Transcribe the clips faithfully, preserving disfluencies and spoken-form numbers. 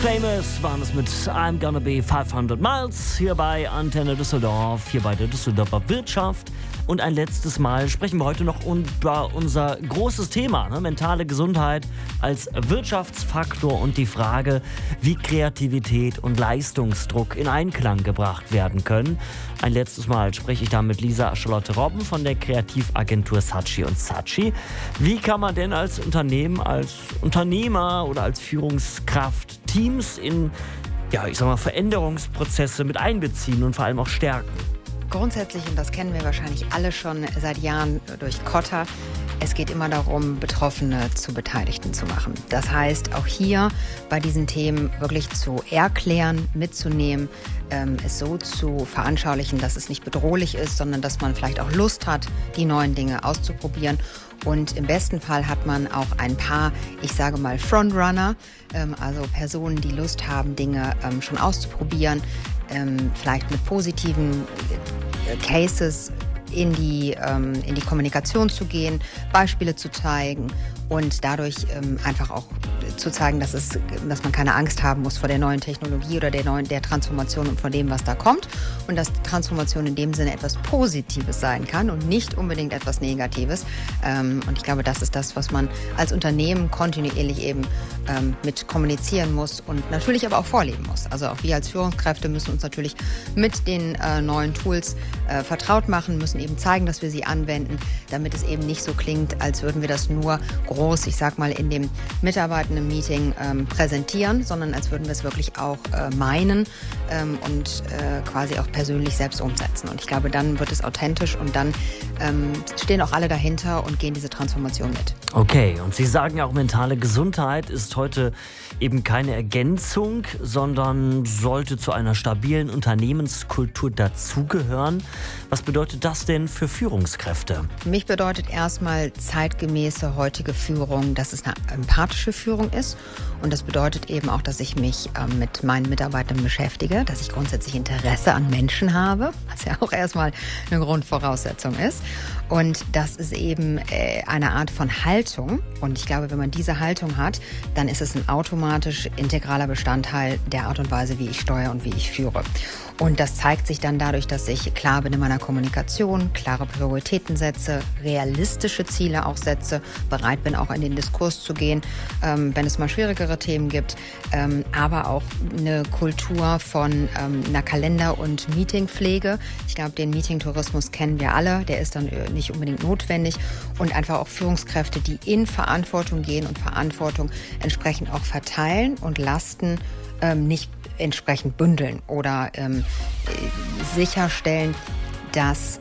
Famous waren es mit I'm Gonna Be fünfhundert Miles hier bei Antenne Düsseldorf, hier bei der Düsseldorfer Wirtschaft. Und ein letztes Mal sprechen wir heute noch über unser großes Thema, ne? Mentale Gesundheit als Wirtschaftsfaktor und die Frage, wie Kreativität und Leistungsdruck in Einklang gebracht werden können. Ein letztes Mal spreche ich da mit Lisa Charlotte Robben von der Kreativagentur Saatchi und Saatchi. Wie kann man denn als Unternehmen, als Unternehmer oder als Führungskraft Teams in, ja, ich sag mal, Veränderungsprozesse mit einbeziehen und vor allem auch stärken? Grundsätzlich, und das kennen wir wahrscheinlich alle schon seit Jahren durch Kotter, es geht immer darum, Betroffene zu Beteiligten zu machen. Das heißt, auch hier bei diesen Themen wirklich zu erklären, mitzunehmen, ähm, es so zu veranschaulichen, dass es nicht bedrohlich ist, sondern dass man vielleicht auch Lust hat, die neuen Dinge auszuprobieren. Und im besten Fall hat man auch ein paar, ich sage mal, Frontrunner, ähm, also Personen, die Lust haben, Dinge ähm, schon auszuprobieren, ähm, vielleicht mit positiven äh, Cases in die, ähm, in die Kommunikation zu gehen, Beispiele zu zeigen und dadurch ähm, einfach auch zu zeigen, dass, es, dass man keine Angst haben muss vor der neuen Technologie oder der neuen der Transformation und von dem, was da kommt. Und dass Transformation in dem Sinne etwas Positives sein kann und nicht unbedingt etwas Negatives. Ähm, und ich glaube, das ist das, was man als Unternehmen kontinuierlich eben ähm, mit kommunizieren muss und natürlich aber auch vorleben muss. Also auch wir als Führungskräfte müssen uns natürlich mit den äh, neuen Tools äh, vertraut machen, müssen eben zeigen, dass wir sie anwenden, damit es eben nicht so klingt, als würden wir das nur groß, ich sag mal, in dem Mitarbeitenden-Meeting ähm, präsentieren, sondern als würden wir es wirklich auch äh, meinen ähm, und äh, quasi auch persönlich selbst umsetzen. Und ich glaube, dann wird es authentisch und dann ähm, stehen auch alle dahinter und gehen diese Transformation mit. Okay, und Sie sagen ja auch, mentale Gesundheit ist heute eben keine Ergänzung, sondern sollte zu einer stabilen Unternehmenskultur dazugehören. Was bedeutet das denn für Führungskräfte? Für mich bedeutet erstmal zeitgemäße heutige Führung, dass es eine empathische Führung ist. Und das bedeutet eben auch, dass ich mich äh, mit meinen Mitarbeitern beschäftige, dass ich grundsätzlich Interesse an Menschen habe, was ja auch erstmal eine Grundvoraussetzung ist. Und das ist eben äh, eine Art von Haltung. Und ich glaube, wenn man diese Haltung hat, dann ist es ein automatisch integraler Bestandteil der Art und Weise, wie ich steuere und wie ich führe. Und das zeigt sich dann dadurch, dass ich klar bin in meiner Kommunikation, klare Prioritäten setze, realistische Ziele auch setze, bereit bin, auch in den Diskurs zu gehen, ähm, wenn es mal schwierigere Themen gibt, ähm, aber auch eine Kultur von ähm, einer Kalender- und Meetingpflege. Ich glaube, den Meeting-Tourismus kennen wir alle, der ist dann nicht unbedingt notwendig. Und einfach auch Führungskräfte, die in Verantwortung gehen und Verantwortung entsprechend auch verteilen und Lasten ähm, nicht entsprechend bündeln oder ähm, sicherstellen, dass,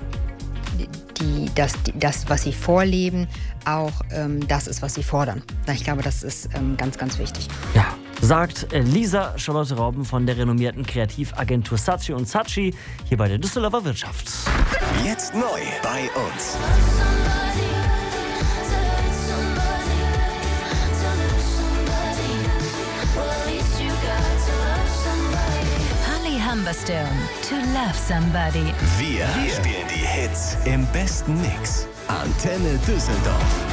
die, dass die, das, was sie vorleben, auch ähm, das ist, was sie fordern. Ich glaube, das ist ähm, ganz, ganz wichtig. Ja, sagt Lisa Charlotte Robben von der renommierten Kreativagentur Saatchi und Saatchi hier bei der Düsseldorfer Wirtschaft. Jetzt neu bei uns. Humberstone, To Love Somebody. Wir, Wir spielen die Hits im besten Mix. Antenne Düsseldorf.